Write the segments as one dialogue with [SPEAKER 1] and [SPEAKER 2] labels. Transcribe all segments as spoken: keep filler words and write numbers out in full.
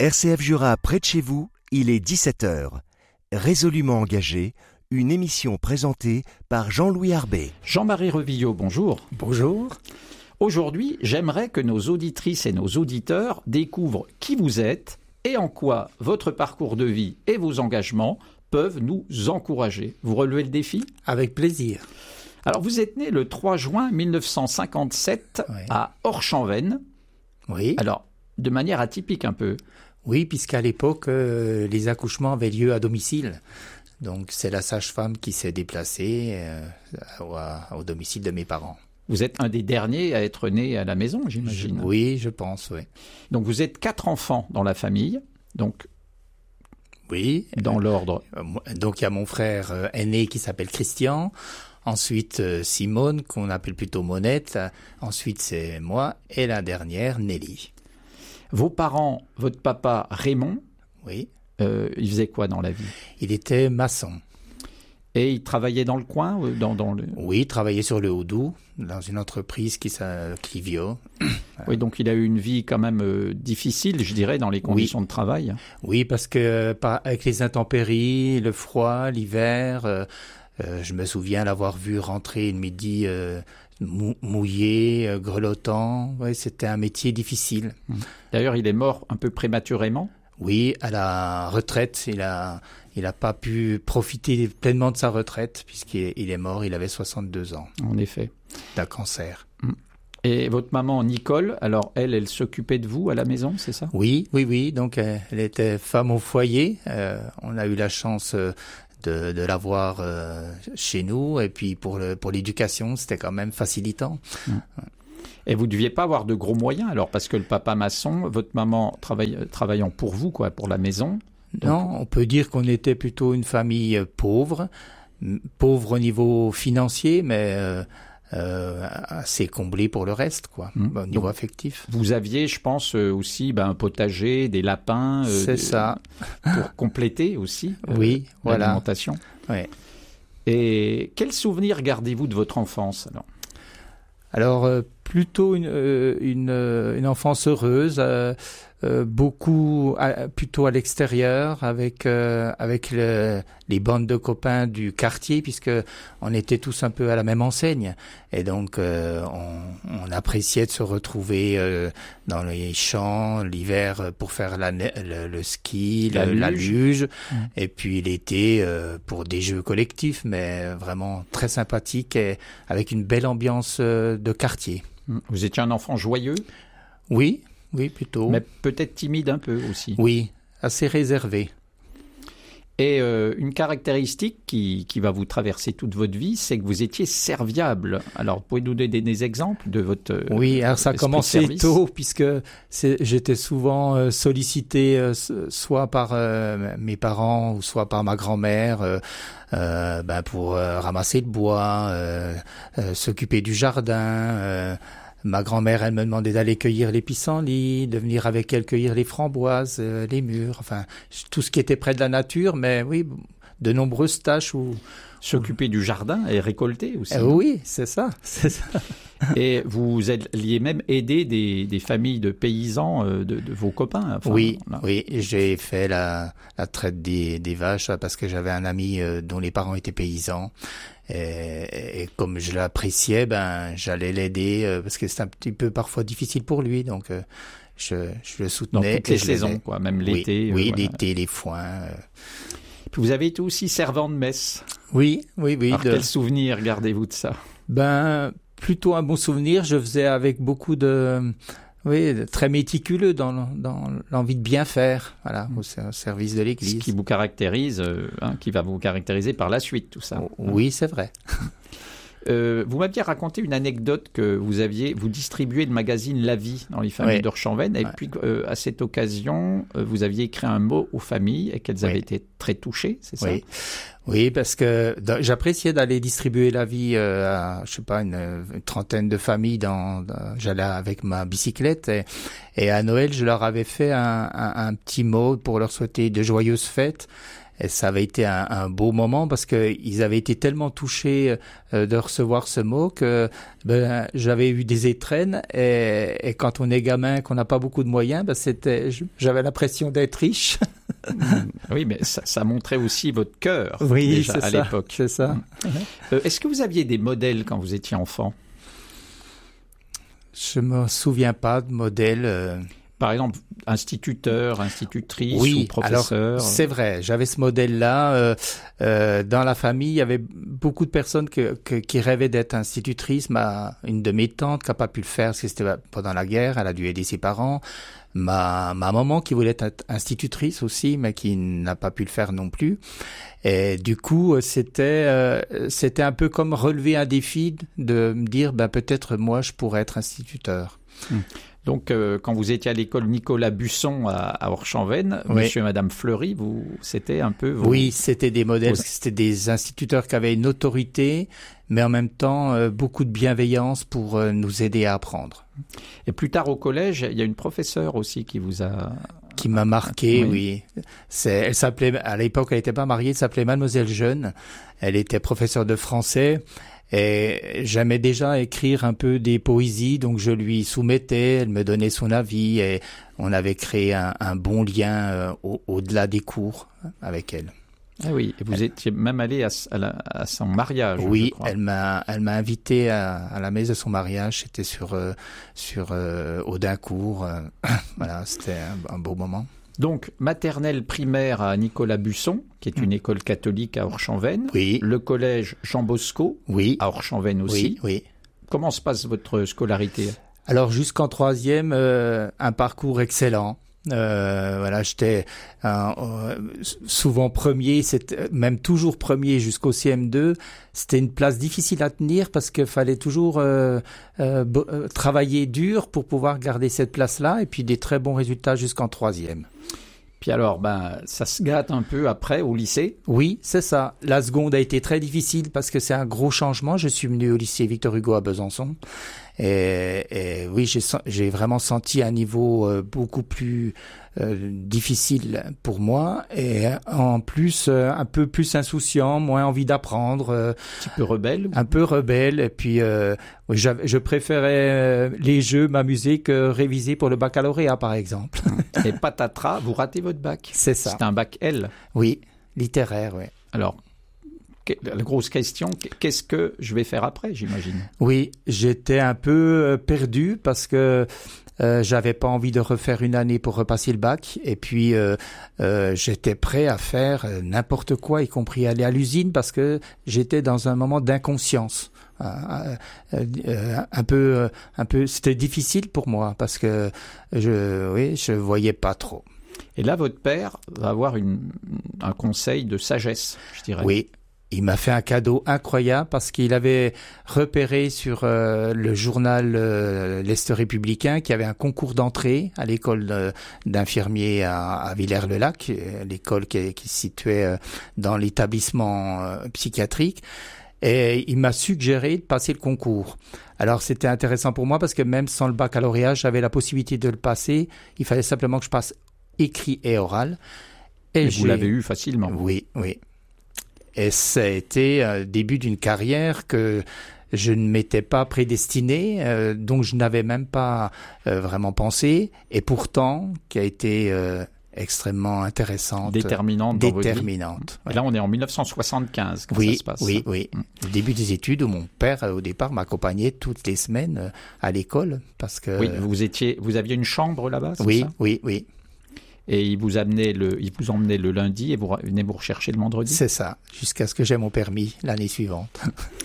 [SPEAKER 1] R C F Jura, près de chez vous, il est dix-sept heures. Résolument engagé, une émission présentée par Jean-Louis Arbet.
[SPEAKER 2] Jean-Marie Revillot, bonjour.
[SPEAKER 3] Bonjour.
[SPEAKER 2] Aujourd'hui, j'aimerais que nos auditrices et nos auditeurs découvrent qui vous êtes et en quoi votre parcours de vie et vos engagements peuvent nous encourager. Vous relevez le défi ?
[SPEAKER 3] Avec plaisir.
[SPEAKER 2] Alors, vous êtes né le trois juin mille neuf cent cinquante-sept oui. à Orchamps-Vennes.
[SPEAKER 3] Oui.
[SPEAKER 2] Alors, de manière atypique un peu.
[SPEAKER 3] Oui, puisqu'à l'époque, euh, les accouchements avaient lieu à domicile. Donc, c'est la sage-femme qui s'est déplacée euh, au, au domicile de mes parents.
[SPEAKER 2] Vous êtes un des derniers à être né à la maison, j'imagine.
[SPEAKER 3] Je, oui, je pense, oui.
[SPEAKER 2] Donc, vous êtes quatre enfants dans la famille. Donc,
[SPEAKER 3] oui.
[SPEAKER 2] Dans euh, l'ordre.
[SPEAKER 3] Euh, donc, il y a mon frère euh, aîné qui s'appelle Christian. Ensuite, euh, Simone, qu'on appelle plutôt Monette. Ensuite, c'est moi. Et la dernière, Nelly.
[SPEAKER 2] Vos parents, votre papa Raymond,
[SPEAKER 3] oui.
[SPEAKER 2] euh, il faisait quoi dans la vie ?
[SPEAKER 3] Il était maçon.
[SPEAKER 2] Et il travaillait dans le coin dans, dans le...
[SPEAKER 3] Oui, il travaillait sur le Haut-Doubs, dans une entreprise qui s'appelle Clivio.
[SPEAKER 2] Oui, donc il a eu une vie quand même euh, difficile, je dirais, dans les conditions
[SPEAKER 3] oui.
[SPEAKER 2] de travail.
[SPEAKER 3] Oui, parce que par, avec les intempéries, le froid, l'hiver, euh, euh, je me souviens l'avoir vu rentrer le midi euh, mou- mouillé, euh, grelottant. Ouais, c'était un métier difficile.
[SPEAKER 2] D'ailleurs, il est mort un peu prématurément.
[SPEAKER 3] Oui, à la retraite, il a... Il n'a pas pu profiter pleinement de sa retraite puisqu'il il est mort, il avait soixante-deux ans.
[SPEAKER 2] En effet.
[SPEAKER 3] D'un cancer.
[SPEAKER 2] Et votre maman Nicole, alors elle, elle s'occupait de vous à la maison, c'est ça ?
[SPEAKER 3] Oui, oui, oui. Donc elle était femme au foyer. Euh, on a eu la chance de, de l'avoir euh, chez nous. Et puis pour, le, pour l'éducation, c'était quand même facilitant.
[SPEAKER 2] Mmh. Et vous ne deviez pas avoir de gros moyens alors, parce que le papa maçon, votre maman travaille, travaillant pour vous, quoi, pour la maison. Donc...
[SPEAKER 3] Non, on peut dire qu'on était plutôt une famille pauvre, pauvre au niveau financier, mais euh, euh, assez comblée pour le reste, quoi, mmh. au niveau Donc, affectif.
[SPEAKER 2] Vous aviez, je pense, aussi ben, un potager, des lapins.
[SPEAKER 3] Euh, C'est
[SPEAKER 2] de,
[SPEAKER 3] ça.
[SPEAKER 2] Pour compléter aussi euh,
[SPEAKER 3] oui, voilà.
[SPEAKER 2] l'alimentation.
[SPEAKER 3] Oui.
[SPEAKER 2] Et quels souvenirs gardez-vous de votre enfance alors ?
[SPEAKER 3] Alors, euh, plutôt une, euh, une, euh, une enfance heureuse, euh, euh, beaucoup à, plutôt à l'extérieur, avec, euh, avec le, les bandes de copains du quartier, puisque on était tous un peu à la même enseigne. Et donc, euh, on, on appréciait de se retrouver euh, dans les champs, l'hiver pour faire la, le, le ski,
[SPEAKER 2] la,
[SPEAKER 3] le,
[SPEAKER 2] luge.
[SPEAKER 3] la luge,
[SPEAKER 2] mmh.
[SPEAKER 3] et puis l'été euh, pour des jeux collectifs, mais vraiment très sympathique et avec une belle ambiance euh, de quartier.
[SPEAKER 2] Vous étiez un enfant joyeux ?
[SPEAKER 3] Oui, oui, plutôt.
[SPEAKER 2] Mais peut-être timide un peu aussi.
[SPEAKER 3] Oui, assez réservé.
[SPEAKER 2] Et euh, une caractéristique qui, qui va vous traverser toute votre vie, c'est que vous étiez serviable. Alors, vous pouvez nous donner des exemples de votre euh,
[SPEAKER 3] Oui, alors ça a commencé tôt, puisque c'est, j'étais souvent euh, sollicité euh, soit par euh, mes parents ou soit par ma grand-mère euh, euh, ben pour euh, ramasser le bois, euh, euh, s'occuper du jardin. Euh, Ma grand-mère, elle me demandait d'aller cueillir les pissenlits, de venir avec elle cueillir les framboises, euh, les mûres, enfin, tout ce qui était près de la nature, mais oui, de nombreuses tâches où...
[SPEAKER 2] S'occuper où... du jardin et récolter aussi.
[SPEAKER 3] Euh, oui, c'est ça, c'est ça.
[SPEAKER 2] Et vous alliez même aider des, des familles de paysans, euh, de, de vos copains. Enfin,
[SPEAKER 3] oui,
[SPEAKER 2] là.
[SPEAKER 3] oui, j'ai fait la, la traite des, des vaches parce que j'avais un ami euh, dont les parents étaient paysans. Et, et comme je l'appréciais, ben j'allais l'aider euh, parce que c'est un petit peu parfois difficile pour lui, donc euh, je, je le soutenais.
[SPEAKER 2] Dans toutes les saisons, quoi, même l'été.
[SPEAKER 3] Oui, oui
[SPEAKER 2] euh, voilà.
[SPEAKER 3] l'été, les foins. Euh.
[SPEAKER 2] Puis vous avez été aussi servant de messe.
[SPEAKER 3] Oui, oui, oui.
[SPEAKER 2] Alors
[SPEAKER 3] de...
[SPEAKER 2] quel souvenir gardez-vous de ça ?
[SPEAKER 3] Ben plutôt un bon souvenir. Je faisais avec beaucoup de, oui, très méticuleux dans, dans l'envie de bien faire, voilà, au, au service de l'Église.
[SPEAKER 2] Ce qui vous caractérise, euh, hein, qui va vous caractériser par la suite, tout ça.
[SPEAKER 3] Oui, c'est vrai.
[SPEAKER 2] Euh, vous m'aviez raconté une anecdote que vous aviez, vous distribuez le magazine La Vie dans les familles ouais. d'Orchamps-Vennes, et ouais. puis euh, à cette occasion, euh, vous aviez écrit un mot aux familles et qu'elles avaient oui. été très touchées, c'est ça ?
[SPEAKER 3] Oui. Oui, parce que j'appréciais d'aller distribuer La Vie euh, à, je sais pas, une, une trentaine de familles. Dans, dans, j'allais avec ma bicyclette et, et à Noël, je leur avais fait un, un, un petit mot pour leur souhaiter de joyeuses fêtes. et ça avait été un, un beau moment parce que ils avaient été tellement touchés euh, de recevoir ce mot que ben, j'avais eu des étrennes et, et quand on est gamin, qu'on n'a pas beaucoup de moyens, ben, c'était, j'avais l'impression d'être riche.
[SPEAKER 2] Oui, mais ça, ça montrait aussi votre cœur
[SPEAKER 3] oui,
[SPEAKER 2] déjà,
[SPEAKER 3] c'est
[SPEAKER 2] à
[SPEAKER 3] ça,
[SPEAKER 2] l'époque.
[SPEAKER 3] C'est ça.
[SPEAKER 2] Euh, est-ce que vous aviez des modèles quand vous étiez enfant?
[SPEAKER 3] Je me souviens pas de modèle. Euh...
[SPEAKER 2] Par exemple, instituteur, institutrice
[SPEAKER 3] oui,
[SPEAKER 2] ou professeur.
[SPEAKER 3] Alors, c'est vrai, j'avais ce modèle-là. Euh, euh, dans la famille, il y avait beaucoup de personnes que, que, qui rêvaient d'être institutrices. Ma, une de mes tantes qui n'a pas pu le faire parce que c'était pendant la guerre, elle a dû aider ses parents. Ma, ma maman qui voulait être institutrice aussi, mais qui n'a pas pu le faire non plus. Et du coup, c'était euh, c'était un peu comme relever un défi de me dire, ben peut-être moi je pourrais être instituteur.
[SPEAKER 2] Hum. Donc, euh, quand vous étiez à l'école Nicolas Busson à, à Orchamps-Venne,
[SPEAKER 3] oui.
[SPEAKER 2] Monsieur et Madame Fleury, vous, c'était un peu vos...
[SPEAKER 3] Oui, c'était des modèles,
[SPEAKER 2] vos...
[SPEAKER 3] c'était des instituteurs qui avaient une autorité, mais en même temps euh, beaucoup de bienveillance pour euh, nous aider à apprendre.
[SPEAKER 2] Et plus tard au collège, il y a une professeure aussi qui vous a...
[SPEAKER 3] Qui m'a marqué, oui.
[SPEAKER 2] oui.
[SPEAKER 3] C'est, elle s'appelait, à l'époque, elle n'était pas mariée, elle s'appelait Mademoiselle Jeune. Elle était professeure de français. Et j'aimais déjà écrire un peu des poésies, donc je lui soumettais, elle me donnait son avis et on avait créé un, un bon lien euh, au, au-delà des cours avec elle.
[SPEAKER 2] Ah oui, et vous elle, étiez même allé à, à, la, à son mariage.
[SPEAKER 3] Oui,
[SPEAKER 2] je crois.
[SPEAKER 3] elle m'a, elle m'a invité à, à la messe de son mariage. C'était sur euh, sur euh, Audincourt. Euh, voilà, c'était un, un beau moment.
[SPEAKER 2] Donc, maternelle primaire à Nicolas Busson, qui est une mmh. école catholique à Orchamps-Venne.
[SPEAKER 3] Oui.
[SPEAKER 2] Le collège Jean Bosco,
[SPEAKER 3] oui.
[SPEAKER 2] à Orchamps-Venne aussi.
[SPEAKER 3] Oui, oui.
[SPEAKER 2] Comment se passe votre scolarité?
[SPEAKER 3] Alors, jusqu'en troisième, euh, un parcours excellent. Euh, voilà, j'étais euh, souvent premier, c'était même toujours premier jusqu'au C M deux. C'était une place difficile à tenir parce qu'il fallait toujours euh, euh, b- travailler dur pour pouvoir garder cette place-là et puis des très bons résultats jusqu'en troisième.
[SPEAKER 2] Puis alors, ben, ça se gâte un peu après au lycée.
[SPEAKER 3] Oui, c'est ça. La seconde a été très difficile parce que c'est un gros changement. Je suis venu au lycée Victor Hugo à Besançon. Et, et oui, j'ai, j'ai vraiment senti un niveau euh, beaucoup plus euh, difficile pour moi et en plus euh, un peu plus insouciant, moins envie d'apprendre. Euh,
[SPEAKER 2] un petit peu rebelle.
[SPEAKER 3] Un peu rebelle et puis euh, je préférais euh, les jeux, m'amuser que réviser pour le baccalauréat par exemple.
[SPEAKER 2] Et patatras, vous ratez votre bac.
[SPEAKER 3] C'est ça.
[SPEAKER 2] C'est un bac L.
[SPEAKER 3] Oui, littéraire, oui.
[SPEAKER 2] Alors, la grosse question, qu'est-ce que je vais faire après, j'imagine?
[SPEAKER 3] Oui, j'étais un peu perdu parce que euh, j'avais pas envie de refaire une année pour repasser le bac et puis euh, euh, j'étais prêt à faire n'importe quoi, y compris aller à l'usine parce que j'étais dans un moment d'inconscience. Euh, euh, euh, un peu, un peu, c'était difficile pour moi parce que je, oui, je voyais pas trop.
[SPEAKER 2] Et là, votre père va avoir une, un conseil de sagesse, je dirais.
[SPEAKER 3] Oui. Il m'a fait un cadeau incroyable parce qu'il avait repéré sur euh, le journal euh, l'Est républicain qu'il y avait un concours d'entrée à l'école de, d'infirmiers à, à Villers-le-Lac, l'école qui, qui se situait euh, dans l'établissement euh, psychiatrique. Et il m'a suggéré de passer le concours. Alors c'était intéressant pour moi parce que même sans le baccalauréat, j'avais la possibilité de le passer. Il fallait simplement que je passe écrit et oral.
[SPEAKER 2] Et, et vous l'avez eu facilement.
[SPEAKER 3] Oui, oui. Et ça a été le début d'une carrière que je ne m'étais pas prédestiné, euh, donc je n'avais même pas euh, vraiment pensé, et pourtant qui a été euh, extrêmement intéressante,
[SPEAKER 2] déterminante, dans
[SPEAKER 3] déterminante.
[SPEAKER 2] Votre vie. Ouais. Et là, on est en dix-neuf cent soixante-quinze quand
[SPEAKER 3] oui,
[SPEAKER 2] ça se passe.
[SPEAKER 3] Oui, oui, oui. Le début des études où mon père, au départ, m'accompagnait toutes les semaines à l'école parce que.
[SPEAKER 2] Oui, vous étiez, vous aviez une chambre là-bas, c'est
[SPEAKER 3] oui,
[SPEAKER 2] ça?
[SPEAKER 3] Oui, oui, oui.
[SPEAKER 2] Et il vous amenait le, il vous emmenait le lundi et vous venez vous rechercher le vendredi.
[SPEAKER 3] C'est ça, jusqu'à ce que j'aie mon permis l'année suivante.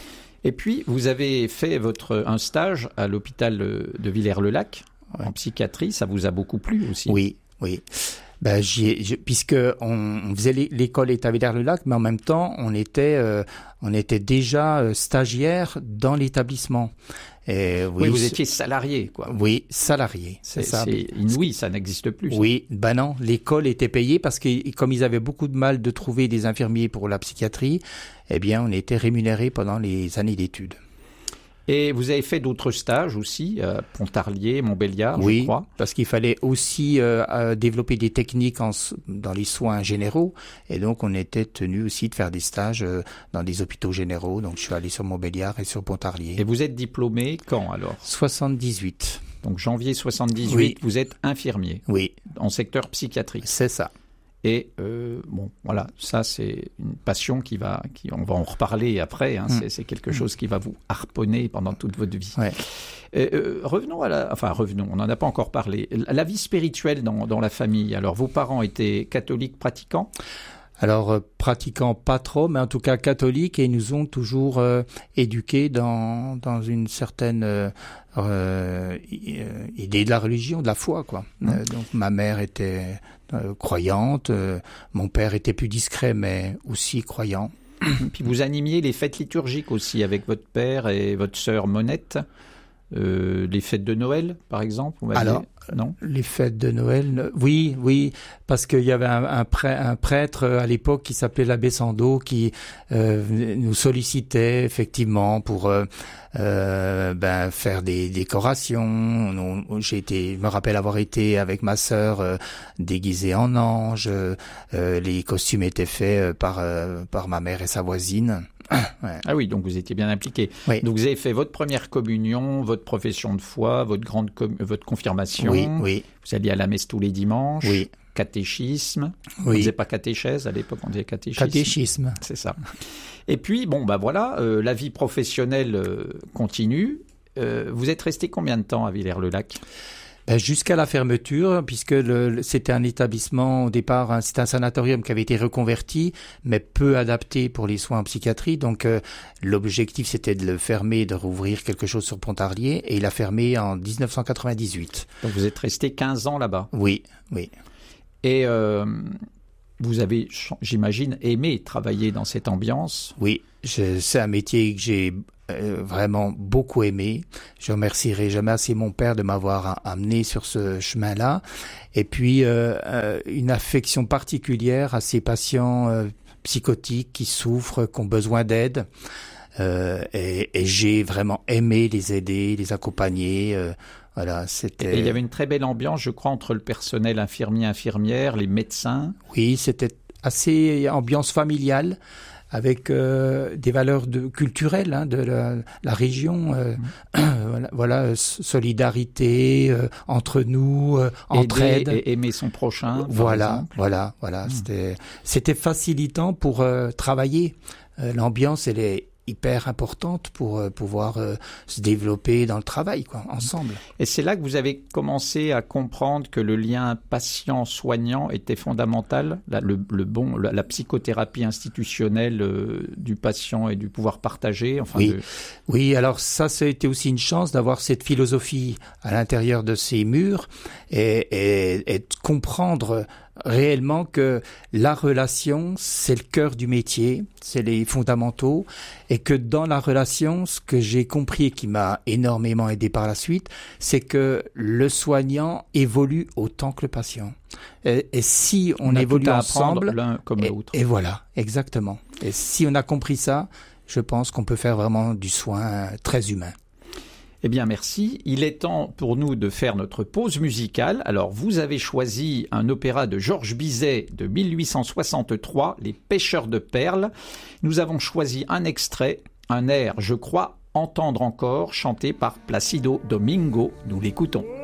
[SPEAKER 2] Et puis vous avez fait votre un stage à l'hôpital de Villers-le-Lac ouais. en psychiatrie. Ça vous a beaucoup plu aussi.
[SPEAKER 3] Oui, oui. Ben j'y ai, je, puisque on, on faisait l'école est à Villers-le-Lac, mais en même temps on était euh, on était déjà euh, stagiaire dans l'établissement. Et oui,
[SPEAKER 2] oui, vous étiez salarié, quoi.
[SPEAKER 3] Oui, salarié, c'est, c'est ça.
[SPEAKER 2] C'est inouï, ça n'existe plus. Ça.
[SPEAKER 3] Oui, ben non, l'école était payée parce que comme ils avaient beaucoup de mal de trouver des infirmiers pour la psychiatrie, eh bien, on était rémunérés pendant les années d'études.
[SPEAKER 2] Et vous avez fait d'autres stages aussi, à Pontarlier, Montbéliard,
[SPEAKER 3] oui,
[SPEAKER 2] je crois.
[SPEAKER 3] Parce qu'il fallait aussi euh, euh, développer des techniques en, dans les soins généraux. Et donc, on était tenu aussi de faire des stages euh, dans des hôpitaux généraux. Donc, je suis allé sur Montbéliard et sur Pontarlier.
[SPEAKER 2] Et vous êtes diplômé quand alors ?
[SPEAKER 3] soixante-dix-huit.
[SPEAKER 2] Donc, janvier soixante-dix-huit,
[SPEAKER 3] oui.
[SPEAKER 2] Vous êtes infirmier.
[SPEAKER 3] Oui.
[SPEAKER 2] En secteur psychiatrique.
[SPEAKER 3] C'est ça.
[SPEAKER 2] Et euh, bon, voilà, ça c'est une passion qui va, qui, on va en reparler après. Hein, mm. c'est, c'est quelque chose qui va vous harponner pendant toute votre vie.
[SPEAKER 3] Ouais.
[SPEAKER 2] Euh, euh, revenons à la, enfin revenons, on n'en a pas encore parlé. La vie spirituelle dans, dans la famille. Alors, vos parents étaient catholiques pratiquants ?
[SPEAKER 3] Alors, euh, pratiquants pas trop, mais en tout cas catholiques, et ils nous ont toujours euh, éduqués dans dans une certaine euh, euh, idée de la religion, de la foi, quoi. Mmh. Euh, donc, ma mère était euh, croyante, euh, mon père était plus discret, mais aussi croyant.
[SPEAKER 2] Puis vous animiez les fêtes liturgiques aussi avec votre père et votre sœur Monette. Euh, les fêtes de Noël, par exemple, on va
[SPEAKER 3] Alors,
[SPEAKER 2] dire. Non,
[SPEAKER 3] les fêtes de Noël, oui, oui, parce qu'il y avait un, un, prêtre, un prêtre à l'époque qui s'appelait l'abbé Sando qui euh, nous sollicitait effectivement pour euh, euh, ben, faire des décorations. On, j'ai été, je me rappelle avoir été avec ma sœur euh, déguisée en ange. Euh, les costumes étaient faits par euh, par ma mère et sa voisine.
[SPEAKER 2] Ouais. Ah oui, donc vous étiez bien impliqué.
[SPEAKER 3] Oui.
[SPEAKER 2] Donc vous avez fait votre première communion, votre profession de foi, votre grande com- votre confirmation.
[SPEAKER 3] Oui, oui.
[SPEAKER 2] Vous alliez à la messe tous les dimanches.
[SPEAKER 3] Oui.
[SPEAKER 2] Catéchisme.
[SPEAKER 3] Oui.
[SPEAKER 2] On ne disait pas catéchèse à l'époque, on disait catéchisme.
[SPEAKER 3] Catéchisme.
[SPEAKER 2] C'est ça. Et puis bon bah voilà, euh, la vie professionnelle euh, continue. Euh, vous êtes resté combien de temps à Villers-le-Lac ?
[SPEAKER 3] Jusqu'à la fermeture, puisque le, le, c'était un établissement au départ, hein, c'était un sanatorium qui avait été reconverti, mais peu adapté pour les soins en psychiatrie. Donc euh, l'objectif c'était de le fermer, de rouvrir quelque chose sur Pontarlier, et il a fermé en dix-neuf cent quatre-vingt-dix-huit.
[SPEAKER 2] Donc vous êtes resté quinze ans là-bas.
[SPEAKER 3] Oui, oui.
[SPEAKER 2] Et euh, vous avez, j'imagine, aimé travailler dans cette ambiance.
[SPEAKER 3] Oui, je, c'est un métier que j'ai Euh, vraiment beaucoup aimé. Je remercierai jamais assez mon père de m'avoir amené sur ce chemin-là. Et puis euh, euh, une affection particulière à ces patients euh, psychotiques qui souffrent, qui ont besoin d'aide. Euh, et, et j'ai vraiment aimé les aider, les accompagner. Euh, voilà, c'était.
[SPEAKER 2] Et il y avait une très belle ambiance, je crois, entre le personnel infirmier, infirmière, les médecins.
[SPEAKER 3] Oui, c'était assez ambiance familiale, avec euh, des valeurs de, culturelles hein, de la, la région, euh, mmh. voilà, voilà, solidarité euh, entre nous, euh, entraide,
[SPEAKER 2] et aimer son prochain.
[SPEAKER 3] Voilà, voilà, voilà. Mmh. C'était, c'était facilitant pour euh, travailler. Euh, l'ambiance, elle est hyper importante pour euh, pouvoir euh, se développer dans le travail, quoi, ensemble.
[SPEAKER 2] Et c'est là que vous avez commencé à comprendre que le lien patient-soignant était fondamental, la, le, le bon, la, la psychothérapie institutionnelle euh, du patient et du pouvoir partagé. Enfin
[SPEAKER 3] oui,
[SPEAKER 2] de...
[SPEAKER 3] oui. Alors ça, ça a été aussi une chance d'avoir cette philosophie à l'intérieur de ces murs et, et, et de comprendre réellement que la relation, c'est le cœur du métier, c'est les fondamentaux, et que dans la relation, ce que j'ai compris et qui m'a énormément aidé par la suite, c'est que le soignant évolue autant que le patient. Et, et si on, on évolue ensemble,
[SPEAKER 2] l'un comme
[SPEAKER 3] et,
[SPEAKER 2] l'autre.
[SPEAKER 3] Et voilà, exactement. Et si on a compris ça, je pense qu'on peut faire vraiment du soin très humain.
[SPEAKER 2] Eh bien, merci. Il est temps pour nous de faire notre pause musicale. Alors, vous avez choisi un opéra de Georges Bizet de mille huit cent soixante-trois, Les Pêcheurs de Perles. Nous avons choisi un extrait, un air, je crois, entendre encore, chanté par Placido Domingo. Nous l'écoutons.